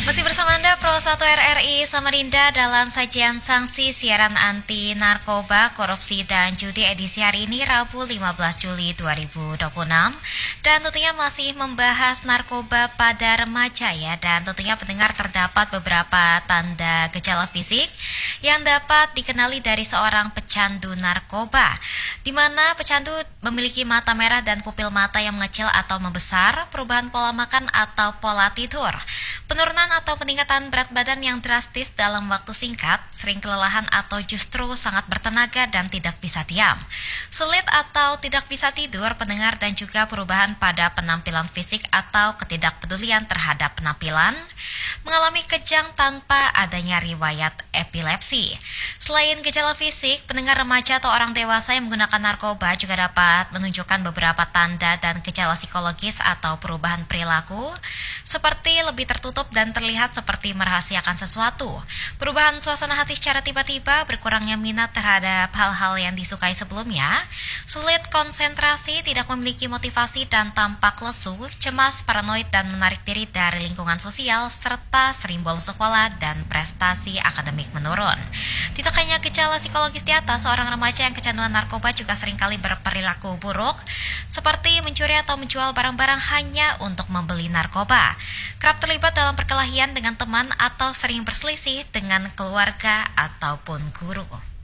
Masih bersama Anda Pro 1 RRI Samarinda dalam sajian sanksi siaran anti narkoba, korupsi dan judi edisi hari ini Rabu 15 Juli 2026. Dan tentunya masih membahas narkoba pada remaja ya. Dan tentunya pendengar terdapat beberapa tanda gejala fisik yang dapat dikenali dari seorang pecandu narkoba, di mana pecandu memiliki mata merah dan pupil mata yang mengecil atau membesar, perubahan pola makan atau pola tidur, penurunan atau peningkatan berat badan yang drastis dalam waktu singkat, sering kelelahan atau justru sangat bertenaga dan tidak bisa diam, sulit atau tidak bisa tidur pendengar, dan juga perubahan pada penampilan fisik atau ketidakpedulian terhadap penampilan, mengalami kejang tanpa adanya riwayat epilepsi. Selain gejala fisik, pendengar remaja atau orang dewasa yang menggunakan narkoba juga dapat menunjukkan beberapa tanda dan gejala psikologis atau perubahan perilaku, seperti lebih tertutup dan terlihat seperti merahasiakan sesuatu, perubahan suasana hati secara tiba-tiba, berkurangnya minat terhadap hal-hal yang disukai sebelumnya, sulit konsentrasi, tidak memiliki motivasi dan tampak lesu, cemas, paranoid dan menarik diri dari lingkungan sosial, serta sering bolos sekolah dan prestasi akademik menurun. Tidak hanya gejala psikologis di atas, seorang remaja yang kecanduan narkoba juga seringkali berperilaku buruk, seperti mencuri atau menjual barang-barang hanya untuk membeli narkoba, kerap terlibat dalam perkelahian dengan teman atau sering berselisih dengan keluarga ataupun guru.